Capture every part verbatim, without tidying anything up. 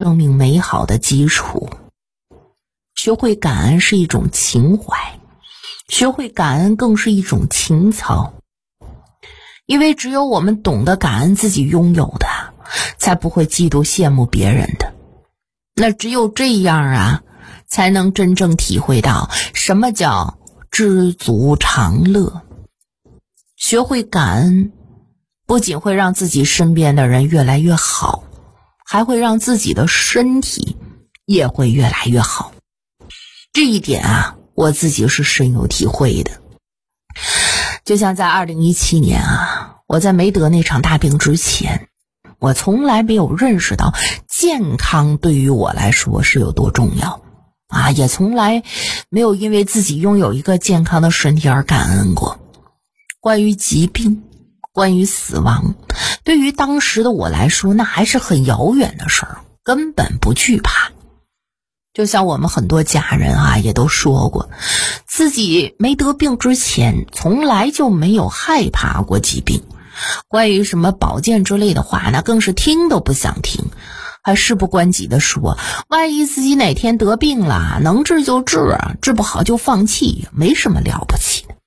生命美好的基础。学会感恩是一种情怀，学会感恩更是一种情操。因为只有我们懂得感恩自己拥有的，才不会嫉妒羡慕别人的。那只有这样啊，才能真正体会到什么叫知足常乐。学会感恩，不仅会让自己身边的人越来越好，还会让自己的身体也会越来越好。这一点啊，我自己是深有体会的。就像在二零一七年啊，我在没得那场大病之前，我从来没有认识到健康对于我来说是有多重要啊，也从来没有因为自己拥有一个健康的身体而感恩过。关于疾病，关于死亡，对于当时的我来说，那还是很遥远的事儿，根本不惧怕。就像我们很多家人啊也都说过，自己没得病之前从来就没有害怕过疾病，关于什么保健之类的话那更是听都不想听，还事不关己的说万一自己哪天得病了，能治就治，治不好就放弃，没什么了不起的。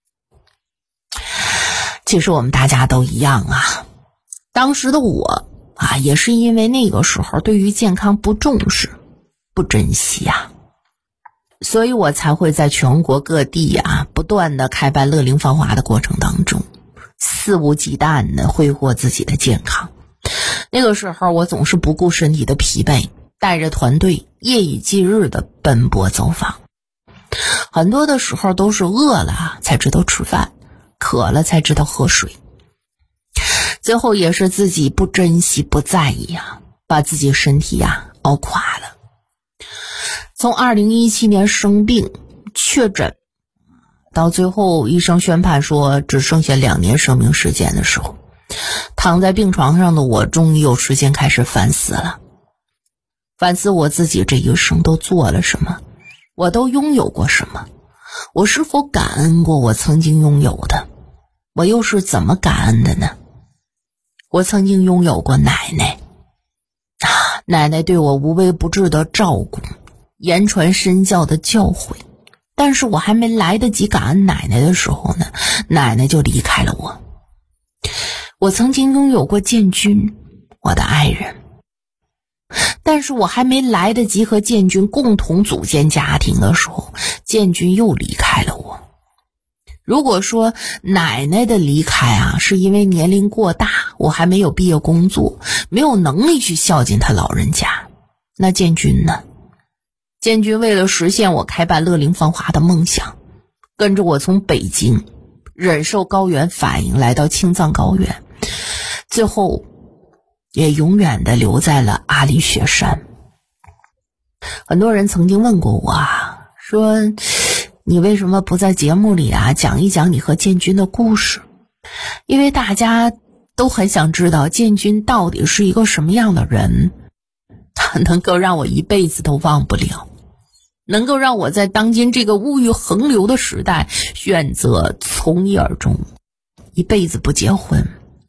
其实我们大家都一样啊，当时的我啊也是因为那个时候对于健康不重视不珍惜啊，所以我才会在全国各地啊不断的开办乐龄芳华的过程当中，肆无忌惮的挥霍自己的健康。那个时候我总是不顾身体的疲惫，带着团队夜以继日的奔波走访，很多的时候都是饿了才知道吃饭，渴了才知道喝水，最后也是自己不珍惜不在意啊，把自己身体啊熬垮了。从二零一七年生病确诊到最后医生宣判说只剩下两年生命时间的时候，躺在病床上的我终于有时间开始反思了，反思我自己这一生都做了什么，我都拥有过什么，我是否感恩过我曾经拥有的，我又是怎么感恩的呢？我曾经拥有过奶奶啊，奶奶对我无微不至的照顾，言传身教的教诲，但是我还没来得及感恩奶奶的时候呢，奶奶就离开了我。我曾经拥有过建军，我的爱人，但是我还没来得及和建军共同组建家庭的时候，建军又离开了我。如果说奶奶的离开啊是因为年龄过大，我还没有毕业工作，没有能力去孝敬他老人家，那建军呢？建军为了实现我开办乐龄芳华的梦想，跟着我从北京忍受高原反应来到青藏高原，最后也永远地留在了阿里雪山。很多人曾经问过我啊，说你为什么不在节目里啊讲一讲你和建军的故事？因为大家都很想知道建军到底是一个什么样的人，他能够让我一辈子都忘不了，能够让我在当今这个物欲横流的时代选择从一而终，一辈子不结婚。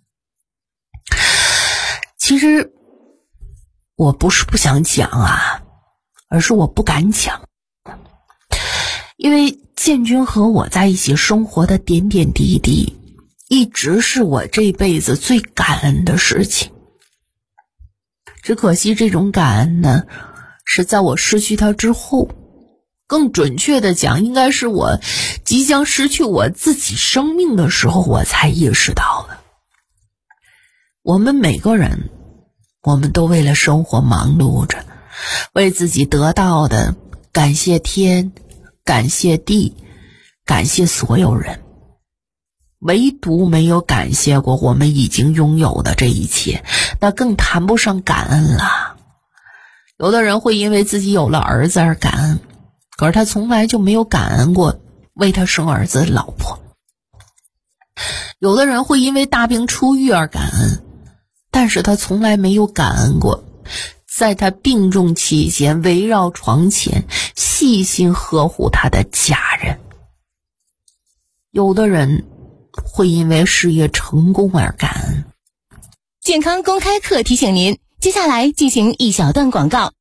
其实我不是不想讲啊，而是我不敢讲，因为建军和我在一起生活的点点滴滴，一直是我这辈子最感恩的事情。只可惜这种感恩呢，是在我失去他之后，更准确的讲，应该是我即将失去我自己生命的时候，我才意识到了。我们每个人，我们都为了生活忙碌着，为自己得到的感谢天，感谢地，感谢所有人，唯独没有感谢过我们已经拥有的这一切，那更谈不上感恩了。有的人会因为自己有了儿子而感恩，可是他从来就没有感恩过为他生儿子的老婆。有的人会因为大病初愈而感恩，但是他从来没有感恩过在他病重期间围绕床前细心呵护他的家人。有的人会因为事业成功而感恩。 健康公开课提醒您，接下来进行一小段广告。